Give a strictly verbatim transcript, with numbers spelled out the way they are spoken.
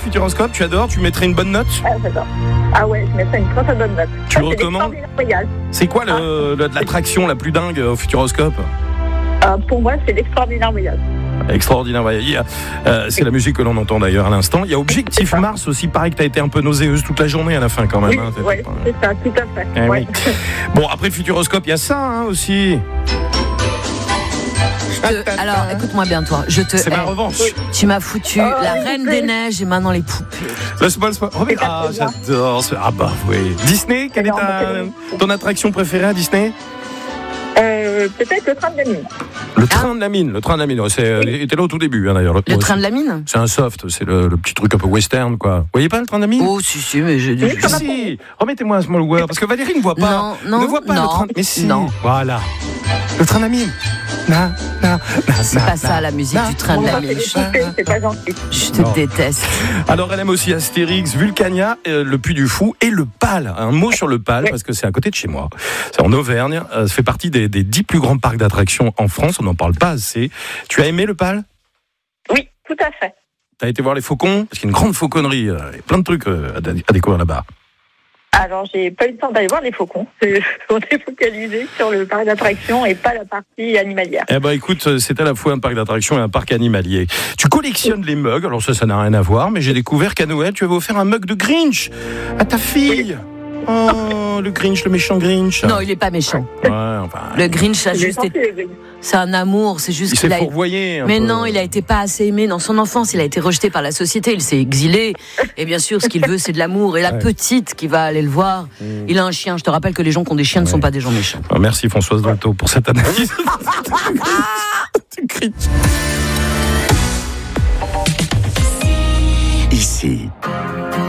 Futuroscope, tu adores, tu mettrais une bonne note? Ah, j'adore. Ah ouais, je mettrais une très très bonne note. Tu Ça, le c'est recommandes? l'Extraordinaire Royal. C'est quoi le, le- l'attraction la plus dingue au Futuroscope? Euh, pour moi, c'est l'Extraordinaire Royal. Extraordinaire. Ouais. Il y a, euh, c'est la musique que l'on entend d'ailleurs à l'instant. Il y a Objectif Mars aussi. Pareil que tu as été un peu nauséeuse toute la journée à la fin quand même. Oui, hein, ouais, c'est ça, tout à fait. Eh Ouais. oui. Bon, après Futuroscope, il y a ça hein, aussi. Je te- alors, écoute-moi bien, toi. Je te C'est ma hais. revanche. Tu m'as foutu Oh, la s'il vous Reine plaît. des Neiges et maintenant les poupées. Laisse-moi, laisse-moi. Oh, mais- C'est pas ah, très bien. j'adore. ce- Ah bah oui. Disney, quelle est Non, ta, mais ton attraction préférée à Disney? Euh, peut-être le train de la mine. Le train de la mine. Le train de la mine. C'est, euh, il était là au tout début hein, d'ailleurs. Le Moi train aussi. de la mine? C'est un soft. C'est le, le petit truc un peu western quoi. Vous voyez pas le train de la mine? Oh, si, si, mais je. Oui, je- ça va. Si, remettez-moi un small world parce que Valérie ne voit pas. Non, non, ne voit pas non, le train. Mais si. non. Voilà. Le train de la mine. Na, na, na, C'est na, pas na. ça la musique na. du train de Bon, la ça, mine. c'est des poupées, c'est pas gentil. Je te Non. déteste. Alors elle aime aussi Astérix, Vulcania, euh, le Puy du Fou et le Pal. Un mot sur le Pal parce que c'est à côté de chez moi. C'est en Auvergne. Euh, ça fait partie des, des dix plus grands parcs d'attractions en France. On n'en parle pas assez. Tu as aimé le Pal? Oui, tout à fait. T'as été voir les faucons? Parce qu'il y a une grande fauconnerie. euh, Il y a plein de trucs euh, à, à découvrir là-bas. Alors, j'ai pas eu le temps d'aller voir les faucons. C'est- On est focalisé sur le parc d'attractions et pas la partie animalière. Eh ben écoute, c'est à la fois un parc d'attractions et un parc animalier. Tu collectionnes les mugs, alors ça, ça n'a rien à voir, mais j'ai découvert qu'à Noël, tu avais offert un mug de Grinch à ta fille. Oh, le Grinch, le méchant Grinch. Non, il est pas méchant. Ouais, enfin, Le Grinch a Il est juste gentil, été. le Grinch. C'est un amour, c'est juste il s'est qu'il a. fourvoyé. un Mais peu. non, il a été pas assez aimé dans son enfance. Il a été rejeté par la société. Il s'est exilé. Et bien sûr, ce qu'il veut, c'est de l'amour. Et la Ouais. petite qui va aller le voir, il a un chien. Je te rappelle que les gens qui ont des chiens ne sont Ouais. pas des gens méchants. Oh, merci Françoise Dolto pour cette analyse. Du Grinch. Ici,